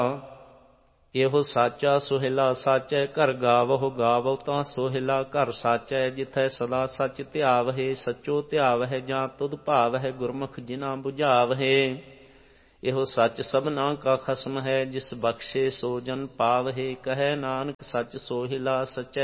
ਇਹੋ ਸਾਚਾ ਸੁਹਿਲਾ ਸਾਚੈ ਘਰ ਗਾਵਹੁ ਗਾਵਹੁ ਤਾਂ ਸੁਹਿਲਾ ਘਰ ਸਾਚੈ ਜਿਥੈ ਸਦਾ ਸਚ ਧਿਆਵਹਿ ਸਚੋ ਧਿਆਵਹਿ ਜਾਂ ਤੁਧ ਭਾਵਹਿ ਗੁਰਮੁਖ ਜਿਨਾ ਬੁਝਾਵਹਿ। ਇਹੋ ਸੱਚ ਸਭਨਾ ਕਾ ਖਸਮ ਹੈ ਜਿਸ ਬਖਸ਼ੇ ਸੋ ਜਨ ਪਾਵਹਿ ਕਹੈ ਨਾਨਕ ਸਚ ਸੋਹਿਲਾ ਸਚੈ